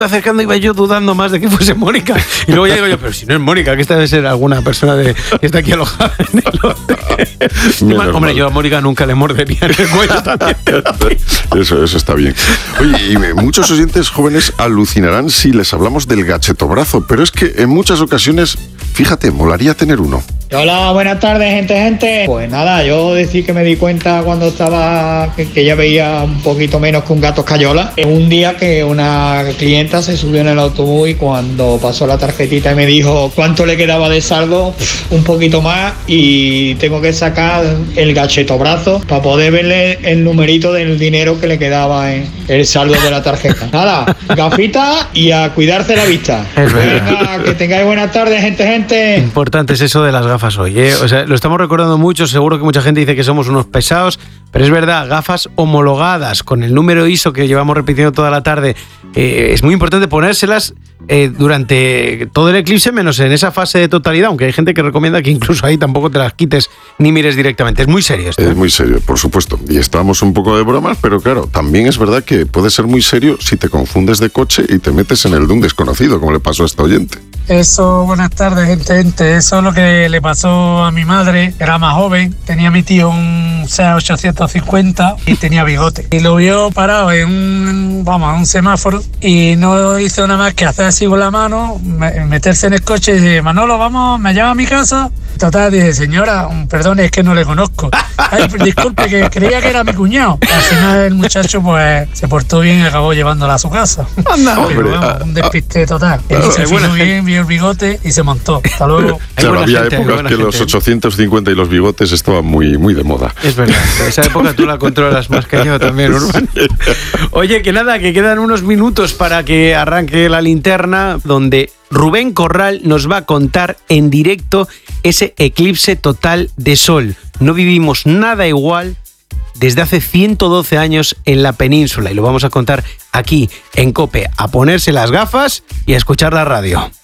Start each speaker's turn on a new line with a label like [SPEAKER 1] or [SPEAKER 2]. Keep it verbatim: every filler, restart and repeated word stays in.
[SPEAKER 1] acercando iba yo dudando más de que fuese Mónica. Y luego ya digo yo, pero si no es Mónica, que esta debe ser alguna persona de, que está aquí alojada en el hotel. Hombre, mal. Yo a Mónica nunca le mordería en el cuello también.
[SPEAKER 2] Eso, eso está bien. Oye, y muchos oyentes jóvenes alucinarán si les hablamos del gachetobrazo, pero es que en muchas ocasiones, fíjate, molaría tener uno.
[SPEAKER 3] Hola, buenas tardes, gente, gente. Pues nada, yo decir que me di cuenta cuando estaba, que, que ya veía un poquito menos que un gato escayola. Un día que una clienta se subió en el autobús y cuando pasó la tarjetita y me dijo cuánto le quedaba de saldo, un poquito más, y tengo que sacar el gachetobrazo para poder verle el numerito del dinero que le quedaba en el saldo de la tarjeta. Nada, gafita y a cuidarse la vista.
[SPEAKER 1] Es verdad.
[SPEAKER 3] Venga, que tengáis buenas tardes, gente, gente.
[SPEAKER 1] Importante es eso de las gafas hoy, ¿eh? O sea, lo estamos recordando mucho, seguro que mucha gente dice que somos unos pesados, pero es verdad, gafas homologadas con el número I S O que llevamos repitiendo toda la tarde. Eh, es muy importante ponérselas eh, durante todo el eclipse, menos en esa fase de totalidad, aunque hay gente que recomienda que incluso ahí tampoco te las quites ni mires directamente. Es muy serio esto.
[SPEAKER 2] Es muy serio, por supuesto. Y estamos un poco de bromas, pero claro, también es verdad que puede ser muy serio si te confundes de coche y te metes en el de un desconocido, como le pasó a esta oyente.
[SPEAKER 4] Eso, buenas tardes, gente, gente. Eso es lo que le pasó a mi madre. Era más joven, tenía mi tío un Seat ochocientos cincuenta y tenía bigote. Y lo vio parado en un, vamos, un semáforo y no hizo nada más que hacer así con la mano, meterse en el coche y dice, Manolo, vamos, me lleva a mi casa. Total, dije, señora, perdón, es que no le conozco. Ay, disculpe, que creía que era mi cuñado. Al final el muchacho pues se portó bien y acabó llevándola a su casa.
[SPEAKER 1] Anda,
[SPEAKER 4] pero
[SPEAKER 1] hombre,
[SPEAKER 4] vamos, un despiste total. Él se fijó bien, vio el bigote y se montó. Hasta luego.
[SPEAKER 2] Claro, había
[SPEAKER 1] gente,
[SPEAKER 2] épocas que
[SPEAKER 1] gente.
[SPEAKER 2] Los ochocientos cincuenta y los bigotes estaban muy, muy de moda.
[SPEAKER 1] Es verdad, esa época tú la controlas más que yo también, Urban. Oye, que nada, que quedan unos minutos para que arranque la linterna, donde Rubén Corral nos va a contar en directo ese eclipse total de sol. No vivimos nada igual desde hace ciento doce años en la península y lo vamos a contar aquí en COPE. A ponerse las gafas y a escuchar la radio.